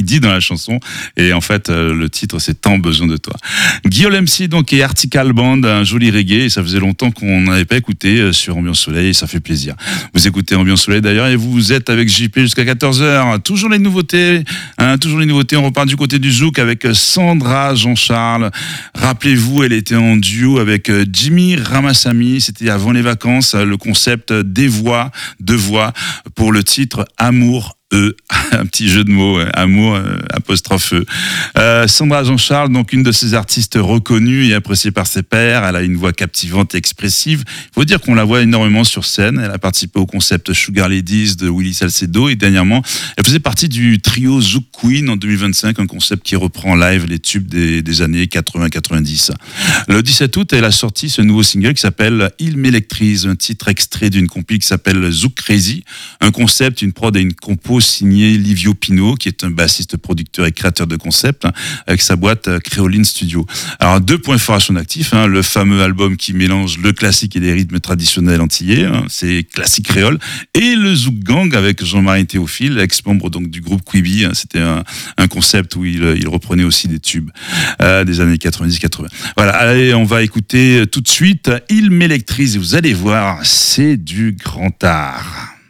dit dans la chanson, et en fait le titre c'est Tant besoin de toi. Guillaume MC donc et Article Band, un joli reggae, et ça faisait longtemps qu'on n'avait pas écouté sur Ambiance Soleil, et ça fait plaisir. Vous écoutez Ambiance Soleil d'ailleurs, et vous êtes avec JP jusqu'à 14h, toujours les nouveautés, on repart du côté du zouk avec Sandra Jean-Charles. Rappelez-vous, elle était en duo avec Jimmy Ramassamy, c'était avant les vacances, le concept des voix, deux voix pour le titre Amour. Un petit jeu de mots, amour, apostrophe E. Sandra Jean-Charles, donc une de ces artistes reconnues et appréciées par ses pairs. Elle a une voix captivante et expressive. Il faut dire qu'on la voit énormément sur scène. Elle a participé au concept Sugar Ladies de Willy Salcedo et dernièrement, elle faisait partie du trio Zouk Queen en 2025, un concept qui reprend en live les tubes des années 80-90. Le 17 août, elle a sorti ce nouveau single qui s'appelle Il m'électrise, un titre extrait d'une compil qui s'appelle Zouk Crazy, un concept, une prod et une compo signé Livio Pino, qui est un bassiste, producteur et créateur de concepts, avec sa boîte Créoline Studio. Alors, 2 points forts à son actif, le fameux album qui mélange le classique et les rythmes traditionnels antillais, c'est classique créole, et le Zouk Gang avec Jean-Marie Théophile, ex-membre donc du groupe Quibi. C'était un concept où il reprenait aussi des tubes des années 90-80. Voilà, allez, on va écouter tout de suite Il m'électrise, et vous allez voir, c'est du grand art.